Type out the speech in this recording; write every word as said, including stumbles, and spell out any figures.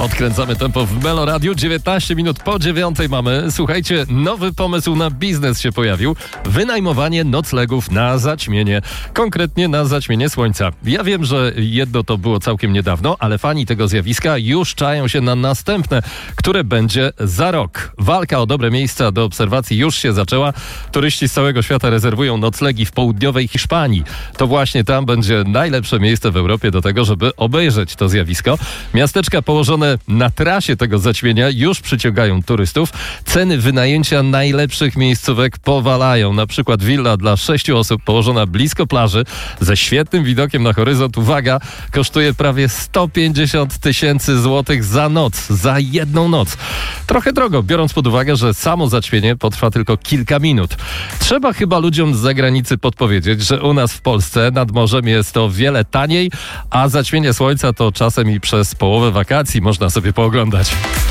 Odkręcamy tempo w Melo Radiu. dziewiętnaście minut po dziewiątej mamy. Słuchajcie, nowy pomysł na biznes się pojawił. Wynajmowanie noclegów na zaćmienie. Konkretnie na zaćmienie słońca. Ja wiem, że jedno to było całkiem niedawno, ale fani tego zjawiska już czają się na następne, które będzie za rok. Walka o dobre miejsca do obserwacji już się zaczęła. Turyści z całego świata rezerwują noclegi w południowej Hiszpanii. To właśnie tam będzie najlepsze miejsce w Europie do tego, żeby obejrzeć to zjawisko. Miasteczka położone na trasie tego zaćmienia już przyciągają turystów. Ceny wynajęcia najlepszych miejscówek powalają. Na przykład willa dla sześciu osób położona blisko plaży ze świetnym widokiem na horyzont, uwaga, kosztuje prawie sto pięćdziesiąt tysięcy złotych za noc, za jedną noc. Trochę drogo, biorąc pod uwagę, że samo zaćmienie potrwa tylko kilka minut. Trzeba chyba ludziom z zagranicy podpowiedzieć, że u nas w Polsce nad morzem jest o wiele taniej, a zaćmienie słońca to czasem i przez połowę wakacji można sobie pooglądać.